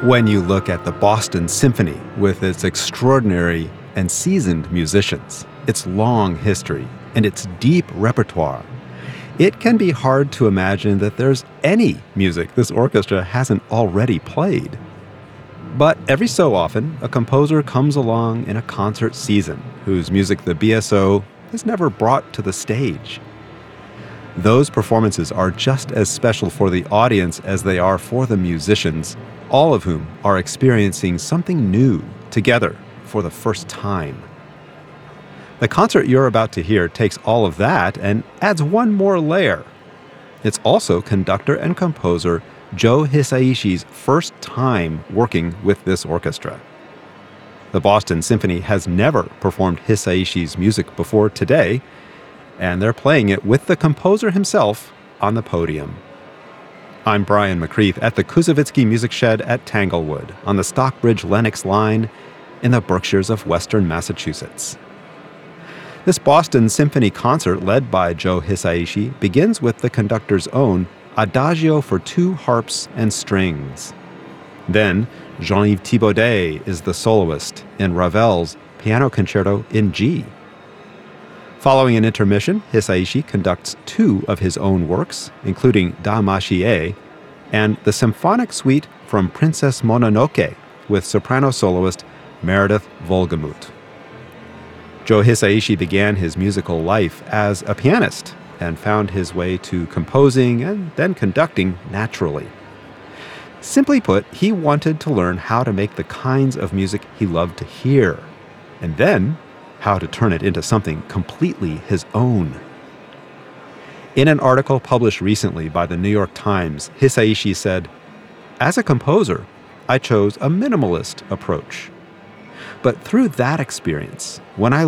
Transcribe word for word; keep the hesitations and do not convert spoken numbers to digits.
When you look at the Boston Symphony with its extraordinary and seasoned musicians, its long history, and its deep repertoire, it can be hard to imagine that there's any music this orchestra hasn't already played. But every so often, a composer comes along in a concert season whose music the B S O has never brought to the stage. Those performances are just as special for the audience as they are for the musicians, all of whom are experiencing something new together for the first time. The concert you're about to hear takes all of that and adds one more layer. It's also conductor and composer Joe Hisaishi's first time working with this orchestra. The Boston Symphony has never performed Hisaishi's music before today, and they're playing it with the composer himself on the podium. I'm Brian McCreath at the Kuzovitsky Music Shed at Tanglewood on the Stockbridge-Lenox line in the Berkshires of Western Massachusetts. This Boston Symphony concert led by Joe Hisaishi begins with the conductor's own Adagio for two harps and strings. Then, Jean-Yves Thibaudet is the soloist in Ravel's Piano Concerto in G. Following an intermission, Hisaishi conducts two of his own works, including Damashie and the symphonic suite from Princess Mononoke with soprano soloist Meredith Wolgemuth. Joe Hisaishi began his musical life as a pianist and found his way to composing and then conducting naturally. Simply put, he wanted to learn how to make the kinds of music he loved to hear, and then how to turn it into something completely his own. In an article published recently by the New York Times, Hisaishi said, "As a composer, I chose a minimalist approach. But through that experience, when I